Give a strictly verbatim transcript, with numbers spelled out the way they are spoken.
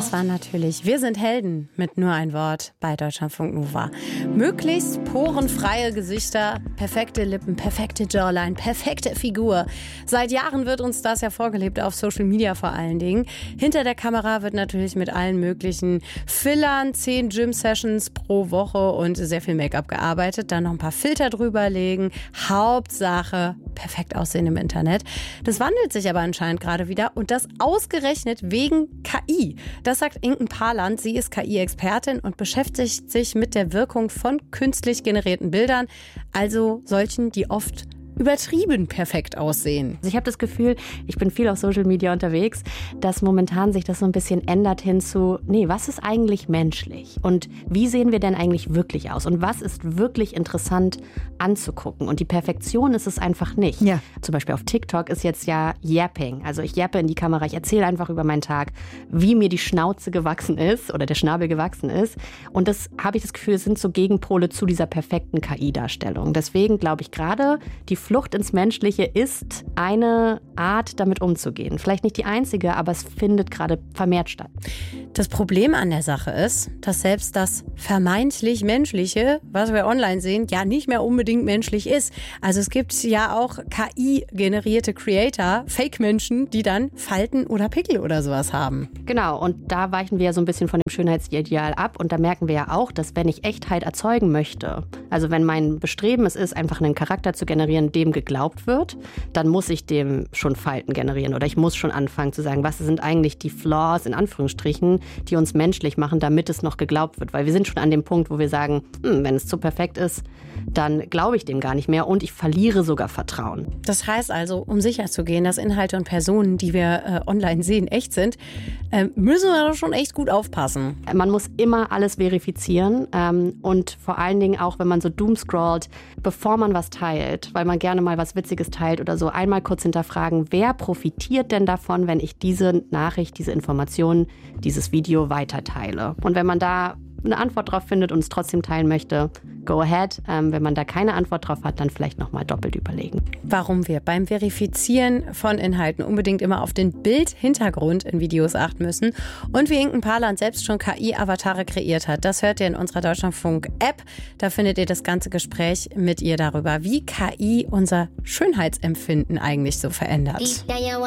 Das war natürlich Wir sind Helden mit nur ein Wort bei Deutschlandfunk Nova. Möglichst porenfreie Gesichter, perfekte Lippen, perfekte Jawline, perfekte Figur. Seit Jahren wird uns das ja vorgelebt, auf Social Media vor allen Dingen. Hinter der Kamera wird natürlich mit allen möglichen Fillern, zehn Gym-Sessions pro Woche und sehr viel Make-up gearbeitet. Dann noch ein paar Filter drüberlegen. Hauptsache perfekt aussehen im Internet. Das wandelt sich aber anscheinend gerade wieder und das ausgerechnet wegen K I. Das sagt Inken Parland. Sie ist K I-Expertin und beschäftigt sich mit der Wirkung von künstlich generierten Bildern, also solchen, die oft übertrieben perfekt aussehen. Also ich habe das Gefühl, ich bin viel auf Social Media unterwegs, dass momentan sich das so ein bisschen ändert hin zu, nee, was ist eigentlich menschlich? Und wie sehen wir denn eigentlich wirklich aus? Und was ist wirklich interessant anzugucken? Und die Perfektion ist es einfach nicht. Ja. Zum Beispiel auf TikTok ist jetzt ja Yapping. Also ich yappe in die Kamera, ich erzähle einfach über meinen Tag, wie mir die Schnauze gewachsen ist oder der Schnabel gewachsen ist. Und das habe ich das Gefühl, sind so Gegenpole zu dieser perfekten K I-Darstellung. Deswegen glaube ich gerade, die Flucht ins Menschliche ist eine Art, damit umzugehen. Vielleicht nicht die einzige, aber es findet gerade vermehrt statt. Das Problem an der Sache ist, dass selbst das vermeintlich Menschliche, was wir online sehen, ja nicht mehr unbedingt menschlich ist. Also es gibt ja auch K I-generierte Creator, Fake-Menschen, die dann Falten oder Pickel oder sowas haben. Genau, und da weichen wir ja so ein bisschen von dem Schönheitsideal ab. Und da merken wir ja auch, dass wenn ich Echtheit erzeugen möchte, also wenn mein Bestreben es ist, einfach einen Charakter zu generieren, dem geglaubt wird, dann muss ich dem schon Falten generieren. Oder ich muss schon anfangen zu sagen, was sind eigentlich die Flaws, in Anführungsstrichen, die uns menschlich machen, damit es noch geglaubt wird. Weil wir sind schon an dem Punkt, wo wir sagen, hm, wenn es zu perfekt ist, dann glaube ich dem gar nicht mehr und ich verliere sogar Vertrauen. Das heißt also, um sicherzugehen, dass Inhalte und Personen, die wir äh, online sehen, echt sind, äh, müssen wir doch schon echt gut aufpassen. Man muss immer alles verifizieren ähm, und vor allen Dingen auch, wenn man so doomscrollt, bevor man was teilt, weil man gerne mal was Witziges teilt oder so, einmal kurz hinterfragen, wer profitiert denn davon, wenn ich diese Nachricht, diese Information, dieses Video weiterteile? Und wenn man da eine Antwort drauf findet und es trotzdem teilen möchte, go ahead. Ähm, wenn man da keine Antwort drauf hat, dann vielleicht nochmal doppelt überlegen. Warum wir beim Verifizieren von Inhalten unbedingt immer auf den Bildhintergrund in Videos achten müssen und wie Inken Parland selbst schon K I-Avatare kreiert hat, das hört ihr in unserer Deutschlandfunk-App. Da findet ihr das ganze Gespräch mit ihr darüber, wie K I unser Schönheitsempfinden eigentlich so verändert.